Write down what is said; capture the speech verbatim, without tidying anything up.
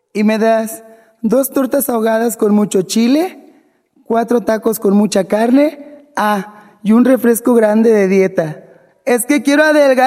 ¿Y me das dos tortas ahogadas con mucho chile, cuatro tacos con mucha carne, ah, y un refresco grande de dieta? Es que quiero adelgazar.